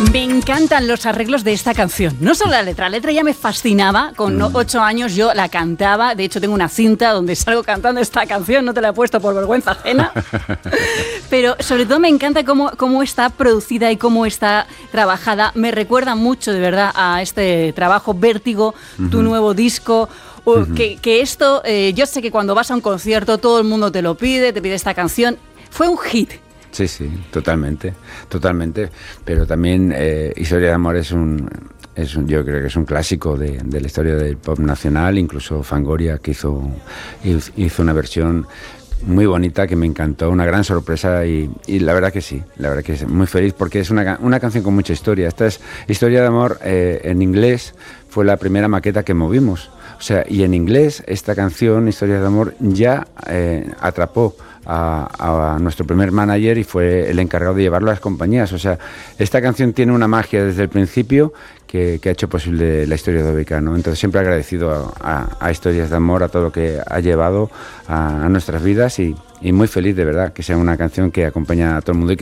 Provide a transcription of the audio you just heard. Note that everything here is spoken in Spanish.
Me encantan los arreglos de esta canción. No solo la letra ya me fascinaba. Con 8 años yo la cantaba. De hecho, tengo una cinta donde salgo cantando esta canción. No te la he puesto por vergüenza ajena. Pero sobre todo me encanta cómo está producida y cómo está trabajada. Me recuerda mucho, de verdad, a este trabajo Vértigo, tu nuevo disco. Que esto, yo sé que cuando vas a un concierto todo el mundo te pide esta canción. Fue un hit. Sí, totalmente. Pero también Historia de amor yo creo que es un clásico de la historia del pop nacional. Incluso Fangoria, que hizo una versión muy bonita que me encantó, una gran sorpresa y la verdad que sí, muy feliz porque es una canción con mucha historia. Esta es Historia de amor en inglés, fue la primera maqueta que movimos. O sea, y en inglés esta canción, Historia de amor, ya atrapó a nuestro primer manager y fue el encargado de llevarlo a las compañías. O sea, esta canción tiene una magia desde el principio que ha hecho posible la historia de Obeca, ¿no? Entonces siempre agradecido a Historias de amor, a todo lo que ha llevado a nuestras vidas y muy feliz de verdad que sea una canción que acompaña a todo el mundo y que